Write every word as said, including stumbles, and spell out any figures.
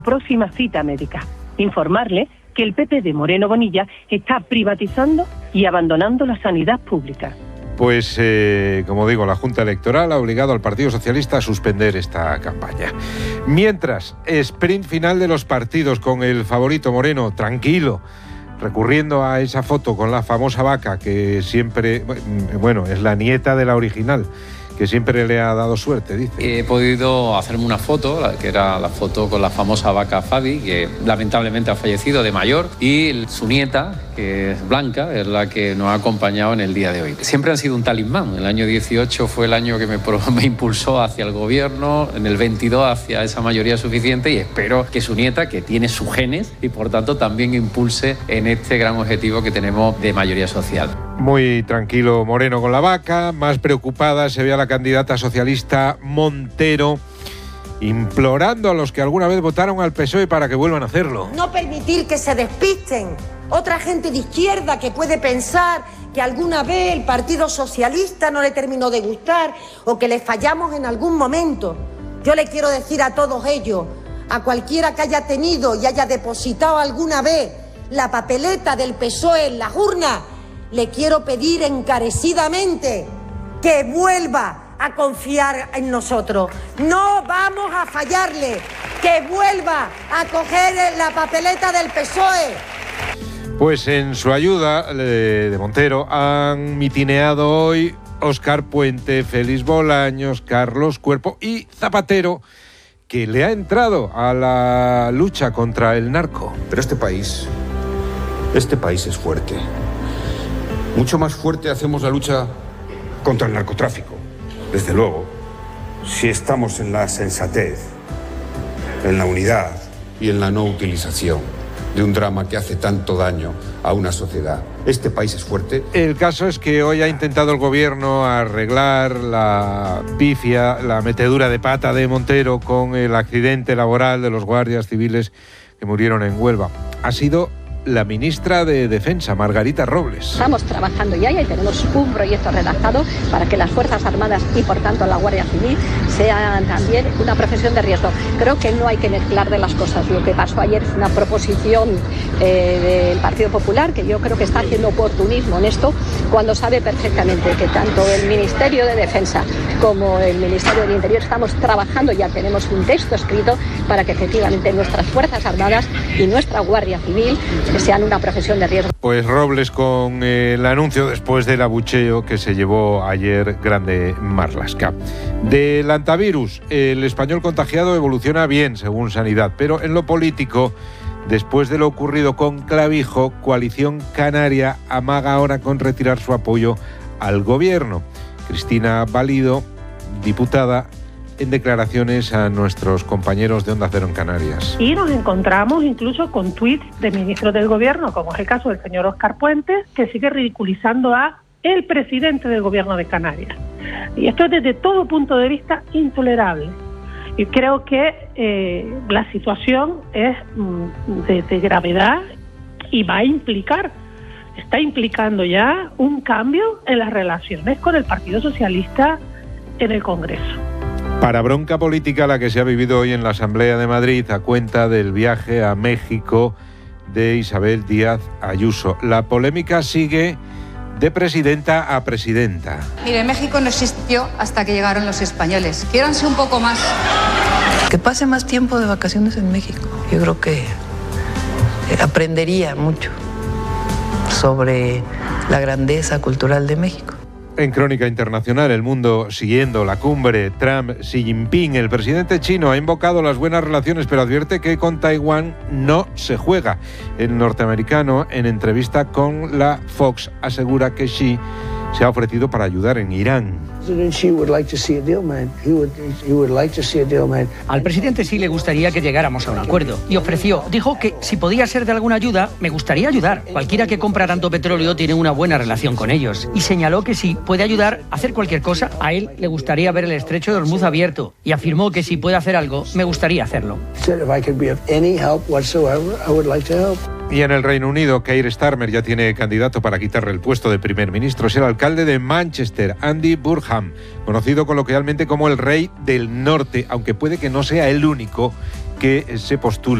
próxima cita médica. Informarle que el P P de Moreno Bonilla está privatizando y abandonando la sanidad pública. Pues, eh, como digo, la Junta Electoral ha obligado al Partido Socialista a suspender esta campaña. Mientras, sprint final de los partidos con el favorito Moreno, tranquilo, recurriendo a esa foto con la famosa vaca que siempre, bueno, es la nieta de la original, que siempre le ha dado suerte, dice. He podido hacerme una foto, que era la foto con la famosa vaca Fabi, que lamentablemente ha fallecido de mayor, y su nieta, que es Blanca, es la que nos ha acompañado en el día de hoy. Siempre han sido un talismán. El año dieciocho fue el año que me, me impulsó hacia el gobierno, en el veintidós hacia esa mayoría suficiente, y espero que su nieta, que tiene sus genes, y por tanto también impulse en este gran objetivo que tenemos de mayoría social. Muy tranquilo Moreno con la vaca, más preocupada se ve a la candidata socialista Montero, implorando a los que alguna vez votaron al P S O E para que vuelvan a hacerlo. No permitir que se despisten otra gente de izquierda que puede pensar que alguna vez el Partido Socialista no le terminó de gustar o que le fallamos en algún momento. Yo le quiero decir a todos ellos, a cualquiera que haya tenido y haya depositado alguna vez la papeleta del P S O E en las urnas, le quiero pedir encarecidamente que vuelva a confiar en nosotros. No vamos a fallarle, que vuelva a coger la papeleta del P S O E. Pues en su ayuda de Montero han mitineado hoy Óscar Puente, Félix Bolaños, Carlos Cuerpo y Zapatero, que le ha entrado a la lucha contra el narco. Pero este país, este país es fuerte. Mucho más fuerte hacemos la lucha contra el narcotráfico. Desde luego, si estamos en la sensatez, en la unidad y en la no utilización de un drama que hace tanto daño a una sociedad. Este país es fuerte. El caso es que hoy ha intentado el gobierno arreglar la pifia, la metedura de pata de Montero con el accidente laboral de los guardias civiles que murieron en Huelva. Ha sido la ministra de Defensa, Margarita Robles. Estamos trabajando ya y tenemos un proyecto redactado para que las Fuerzas Armadas y por tanto la Guardia Civil sean también una profesión de riesgo. Creo que no hay que mezclar de las cosas. Lo que pasó ayer es una proposición eh, del Partido Popular que yo creo que está haciendo oportunismo en esto cuando sabe perfectamente que tanto el Ministerio de Defensa como el Ministerio del Interior estamos trabajando, ya tenemos un texto escrito para que efectivamente nuestras Fuerzas Armadas y nuestra Guardia Civil que sean una profesión de riesgo. Pues Robles con el anuncio después del abucheo que se llevó ayer Grande Marlaska. Del antivirus, el español contagiado evoluciona bien según Sanidad, pero en lo político, después de lo ocurrido con Clavijo, Coalición Canaria amaga ahora con retirar su apoyo al gobierno. Cristina Valido, diputada, en declaraciones a nuestros compañeros de Onda Cero en Canarias. Y nos encontramos incluso con tuits de ministros del gobierno, como es el caso del señor Óscar Puente, que sigue ridiculizando a el presidente del gobierno de Canarias. Y esto es desde todo punto de vista intolerable. Y creo que eh, la situación es mm, de, de gravedad y va a implicar, está implicando ya un cambio en las relaciones con el Partido Socialista en el Congreso. Para bronca política la que se ha vivido hoy en la Asamblea de Madrid a cuenta del viaje a México de Isabel Díaz Ayuso. La polémica sigue de presidenta a presidenta. Mire, México no existió hasta que llegaron los españoles. Quiéranse un poco más. Que pase más tiempo de vacaciones en México. Yo creo que aprendería mucho sobre la grandeza cultural de México. En Crónica Internacional, el mundo siguiendo la cumbre Trump-Xi Jinping. El presidente chino ha invocado las buenas relaciones, pero advierte que con Taiwán no se juega. El norteamericano, en entrevista con la Fox, asegura que Xi se ha ofrecido para ayudar en Irán. Al presidente sí le gustaría que llegáramos a un acuerdo y ofreció, dijo que si podía ser de alguna ayuda, me gustaría ayudar. Cualquiera que compra tanto petróleo tiene una buena relación con ellos. Y señaló que si puede ayudar a hacer cualquier cosa, a él le gustaría ver el estrecho de Hormuz abierto y afirmó que si puede hacer algo, me gustaría hacerlo. Y en el Reino Unido, Keir Starmer ya tiene candidato para quitarle el puesto de primer ministro. Es el alcalde de Manchester, Andy Burnham, conocido coloquialmente como el Rey del Norte, aunque puede que no sea el único que se postule